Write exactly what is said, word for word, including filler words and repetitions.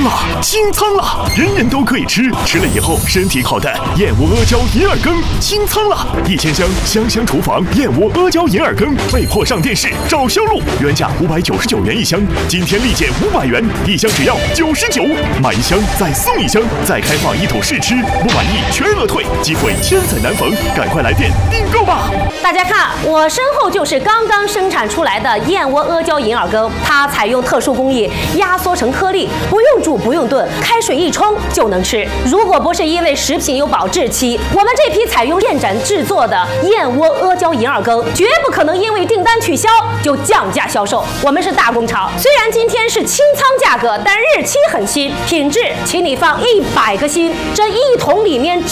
了，清仓了，人人都可以吃，吃了以后身体好的燕窝阿胶银耳羹清仓了，一千箱香香厨房燕窝阿胶银耳羹被迫上电视找销路，原价五百九十九元一箱，今天立减五百元，一箱只要九十九，买一箱再送一箱，再开放一桶试吃，不满意全额退，机会千载难逢，赶快来电订购吧！ 大家看，我身后就是刚刚生产出来的燕窝阿胶银耳羹，它采用特殊工艺压缩成颗粒，不用煮不用炖，开水一冲就能吃。如果不是因为食品有保质期，我们这批采用燕盏制作的燕窝阿胶银耳羹，绝不可能因为订单取消就降价销售。我们是大工厂，虽然今天是清仓价格，但日期很新，品质请你放一百个心。这一桶里面